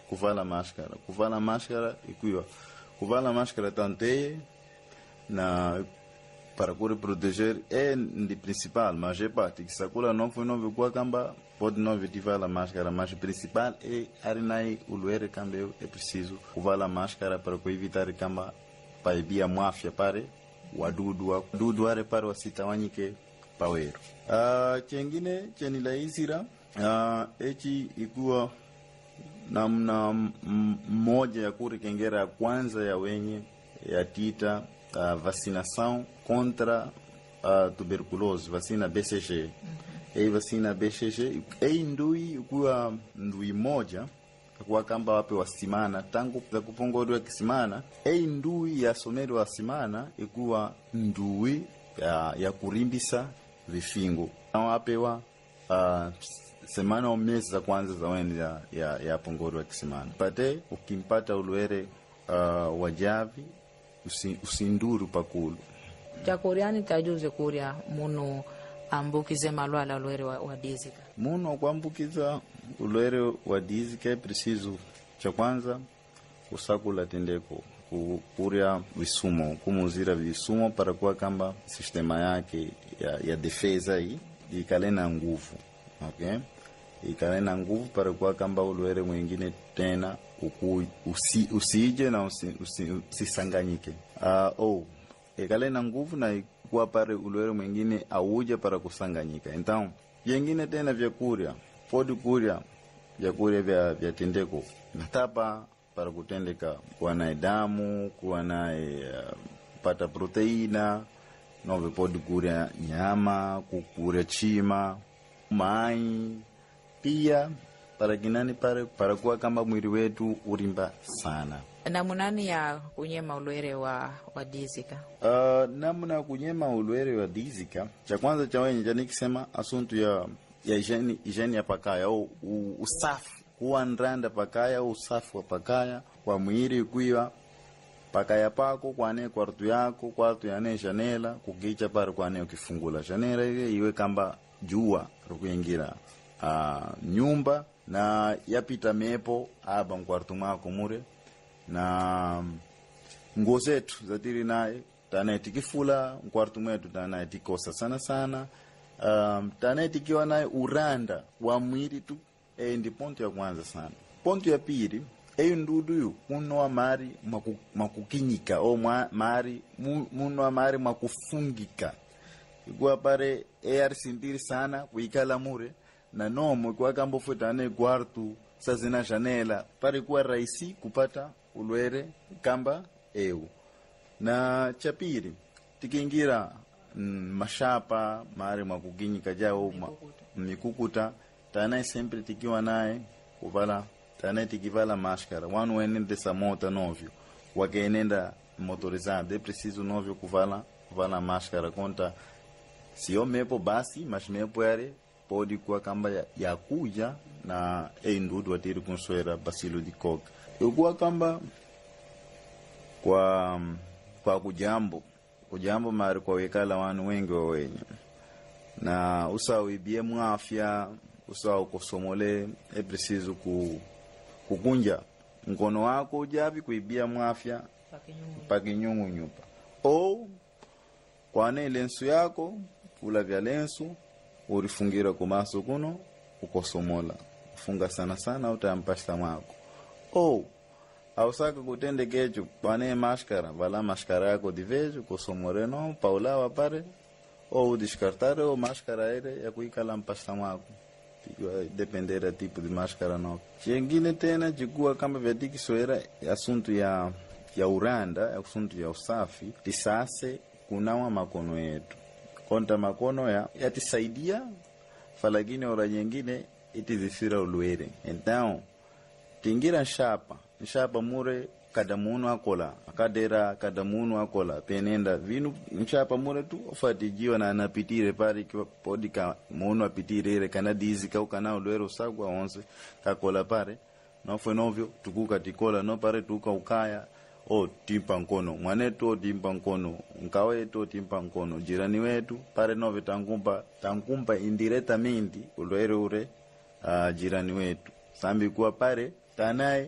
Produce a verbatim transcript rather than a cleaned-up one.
kuvala máscara. Kuvala máscara ikuwa kuvala máscara tanteye na para cura proteger é de principal, mas é parte que sakula não foi novo kwa kamba pode não ativar a máscara, mas o principal é arinai o luere cambio é preciso kuvala máscara para evitar kamba paibia máfia pare wadudu wadudu wale pare wasitawanyike pawero. Ah, chengine chenilaizira ah echi ikuwa namna moja ya kuri kengera ya kwanza ya wenye ya tita uh, vacinação contra a tuberculose, vacina B C G. Mm-hmm. E vacina B C G e ndui kuwa ndui moja kwa kamba wape wasimana tangu za kupongorwa kisimana e ndui ya somero wasimana ikuwa ndui ya, ya kurimbisa vifingo na wapewa uh, semana au miezi za kwanza za weni ya, ya, ya pongorwa kisimana pate ukimpata uluere uh, wajavi usi, usinduru pakulu Jakuriani tajuze kuria muno ambukize malwala ulwere wa, wa dizika. Muno kuambukiza ulwere wa dizika preciso cha kwanza kusakula tendeko kuria visumo kumuzira visumo para kuwa kamba sistema yake ya, ya defesa hii ikalena nguvu. Okay? Ikalena nguvu para kuwa kamba ulwere mwingine tena uku, usi, usije na usi, usi, usisanganyike. Uh, oh ikalena nguvu na ikuwa pare ulwere mwingine auje para kusanganyika. Então, yengine tena vya kuria, podi kuria vya kuria vya, vya tendeko natapa para kutendeka kuwa na damu, kuwa na uh, pata proteina, nove podi kuria nyama, kukuria chima, mai, pia para kinani pare para kuwa kamba mwili wetu urimba sana. Namunani ya kunyema ulwere wa, wa dizika? Uh, namuna kunyema ulwere wa dizika, cha kwanza cha wenye jani kisema asuntu ya ya ijeni, ijeni ya pakaya au usafi, kuwa nranda pakaya au usafi wa pakaya kwa mwiri kuiwa pakaya pako kwa ne kwartu yako, kwartu ya ne janela, kukicha pare kwa ne ukifungula janela iwe, iwe kamba jua rukuingira uh, nyumba na yapita mepo aba mkwartu mwako mure na nguo zetu zatiri naye tanayetikifula mkwartu mwetu tanayetikosa sana sana um, tanayetikiwa naye uranda wa mwili tu e ndi ponto ya kwanza sana. Ponto ya pili eyu ndudu yu muno wa mari maku, makukinyika o mwa, mari muno wa mari makufungika ikuwa pare e arisindiri sana kuikala mure na nomo kwa kambo futane kwartu sazina janela pare kuwa raisi kupata ulwere kamba eu. Na chapiri tikingira mm, mashapa mare makukinyika jao ma, mikukuta tanae sempre tikiwa nae kuvala tanae tikivala máscara wanu wenende sa mota novyo wakenenda motorizado é preciso novyo kuvala kuvala máscara conta sio mepo basi mas mepo yare pode kuwa kamba ya, ya kuja na e ndudu watiri kunswera basilo di coca ukuwa kamba kwa kwa kujambo kujambo mari kwa wekala wanu wengi wa wenye na usawa ibie mwafya usawa kusomole e preciso ku kukunja mkono wako ujavi kuibia mwafya pakinyungu nyupa o kwa ne lensu yako ula vya lensu urifungira kumaso kuno ukosomola funga sana sana utampasta mwako o ausaka kutende kecho pane máscara vala máscara yako divejo kosomoreno paulawa pare ou descartar o máscara ile ya kuikala mpasta mwako dependera tipo de máscara no chengine tena jigua kama vyatiki soera asuntu ya ya uranda asuntu ya usafi tisase kunawa makono yetu konta makono ya yatisaidia falagine ora nyingine itizifira ulwere. Então tingira shapa nshapa mure kada munu akola akadera kada munu akola penenda vinu nshapa mure tu ofatijiwa na anapitire pari kwa podika munu apitire ile kana dizika ukana ulwero usagwa onze kakola pare no fwe novyo tukuka tikola no pare tuka ukaya o timpa nkono mwanetu o timpa nkono nkawetu o timpa nkono jirani wetu pare novyo tankumpa tankumpa indiretamente ulwero ure uh, jirani wetu sambi kuwa pare tanaye